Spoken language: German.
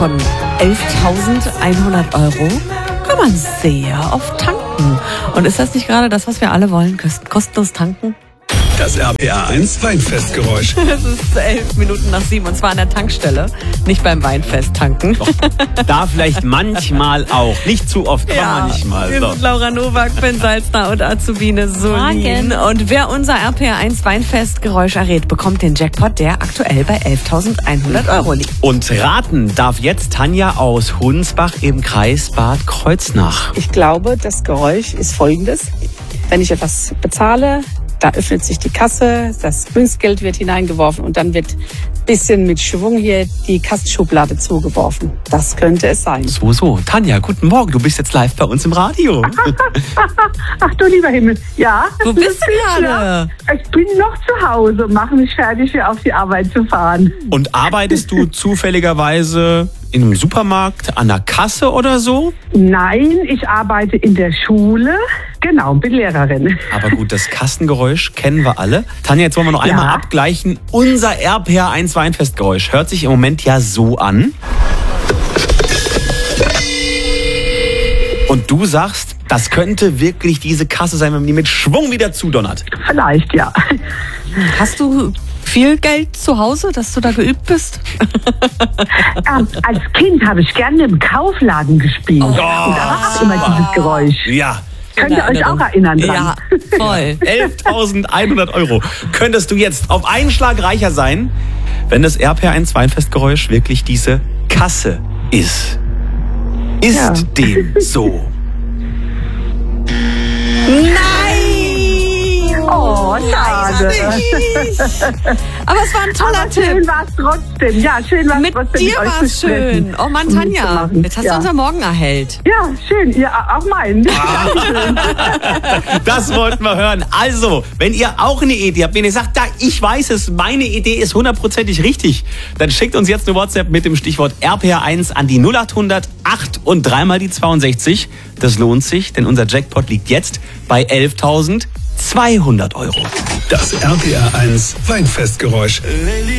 von 11.100 Euro kann man sehr oft tanken. Und ist das nicht gerade das, was wir alle wollen? Kostenlos tanken? Das RPR1 Weinfestgeräusch. Es ist 11 Minuten nach 7 und zwar an der Tankstelle, nicht beim Weinfest tanken. Doch, da vielleicht manchmal auch. Nicht zu oft, aber manchmal. Wir sind Laura Nowak, Ben Salzner und Azubine Solin. Und wer unser RPR1 Weinfestgeräusch errät, bekommt den Jackpot, der aktuell bei 11.100 Euro liegt. Und raten darf jetzt Tanja aus Hunsbach im Kreis Bad Kreuznach. Ich glaube, das Geräusch ist folgendes. Wenn ich etwas bezahle, da öffnet sich die Kasse, das Münzgeld wird hineingeworfen und dann wird ein bisschen mit Schwung hier die Kassenschublade zugeworfen. Das könnte es sein. So. Tanja, guten Morgen. Du bist jetzt live bei uns im Radio. Ach du lieber Himmel. Ja. Wo bist du gerade? Ich bin noch zu Hause, mache mich fertig, für auf die Arbeit zu fahren. Und arbeitest du zufälligerweise in einem Supermarkt, an der Kasse oder so? Nein, ich arbeite in der Schule. Genau, bin Lehrerin. Aber gut, das Kassengeräusch kennen wir alle. Tanja, jetzt wollen wir noch einmal abgleichen. Unser RPR1 Weinfestgeräusch hört sich im Moment ja so an. Und du sagst, das könnte wirklich diese Kasse sein, wenn man die mit Schwung wieder zudonnert. Vielleicht, ja. Hast du viel Geld zu Hause, dass du da geübt bist? Als Kind habe ich gerne im Kaufladen gespielt. Und da war auch immer dieses Geräusch. Ja. Könnt ihr euch auch erinnern dran? Ja, voll. 11.100 Euro. Könntest du jetzt auf einen Schlag reicher sein, wenn das RPR1 Weinfestgeräusch wirklich diese Kasse ist. Ist dem so? Nein! Oh, schade. Aber es war ein toller Tipp. Schön war es trotzdem. Ja, schön war es Mit trotzdem. dir war es schön. Oh Mann, Tanja, jetzt hast du unser Morgen erhellt. Ja, schön. Ja, auch meinen. Das wollten wir hören. Also, wenn ihr auch eine Idee habt, wenn ihr sagt, ich weiß es, meine Idee ist 100%ig richtig, dann schickt uns jetzt eine WhatsApp mit dem Stichwort RPR1 an die 0800 8 und 3 mal die 62. Das lohnt sich, denn unser Jackpot liegt jetzt bei 11.200 Euro. Das RPR1 Weinfestgeräusch.